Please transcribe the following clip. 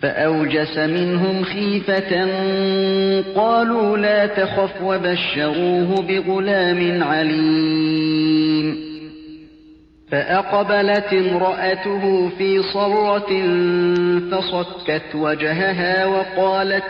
فأوجس منهم خيفة قالوا لا تخف وبشروه بغلام عليم فأقبلت امرأته في صرة فصكت وجهها وقالت